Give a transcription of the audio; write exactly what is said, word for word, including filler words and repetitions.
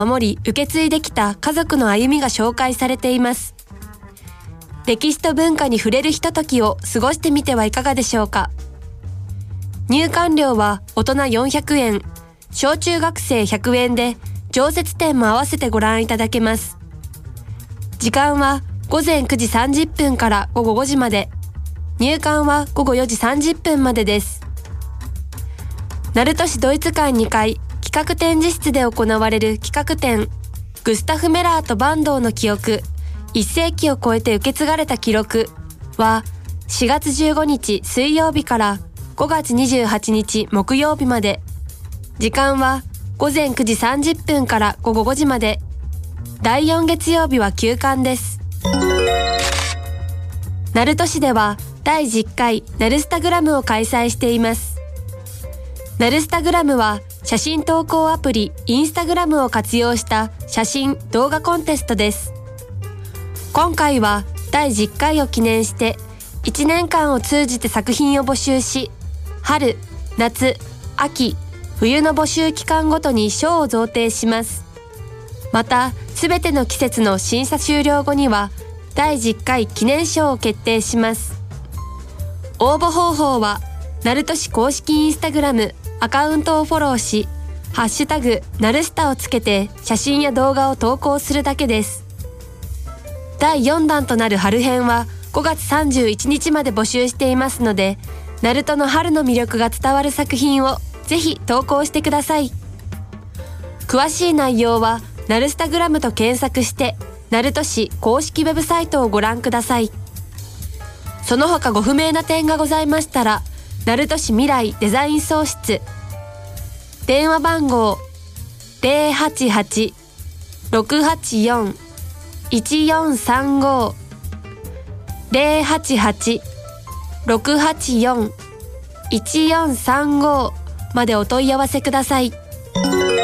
守り受け継いできた家族の歩みが紹介されています。歴史と文化に触れるひとときを過ごしてみてはいかがでしょうか。入館料は大人よんひゃくえん、小中学生ひゃくえんで常設展も合わせてご覧いただけます。時間はごぜんくじさんじゅっぷんからごごごじまで、入館はごごよじさんじゅっぷんまでです。鳴門市ドイツ館にかい企画展示室で行われる企画展、グスタフ・メラーと坂東の記憶、いっせいきを超えて受け継がれた記録はしがつじゅうごにち水曜日からごがつにじゅうはちにち木曜日まで、時間はごぜんくじさんじゅっぷんからごごごじまで、だいよん月曜日は休館です。鳴門市ではだいじゅっかいナルスタグラムを開催しています。ナルスタグラムは写真投稿アプリインスタグラムを活用した写真動画コンテストです。今回はだいじゅっかいを記念していちねんかんを通じて作品を募集し、春、夏、秋、冬の募集期間ごとに賞を贈呈します。また、すべての季節の審査終了後にはだいじゅっかい記念賞を決定します。応募方法は鳴門市公式インスタグラムアカウントをフォローし、ハッシュタグナルスタをつけて写真や動画を投稿するだけです。だいよんだんとなる春編はごがつさんじゅういちにちまで募集していますので、鳴門の春の魅力が伝わる作品をぜひ投稿してください。詳しい内容はナルスタグラムと検索して鳴門市公式ウェブサイトをご覧ください。その他ご不明な点がございましたら、鳴門市未来デザイン総室、電話番号 ゼロはちはち ろくはちよん いちよんさんご ゼロはちはち ろくはちよん いちよんさんご までお問い合わせください。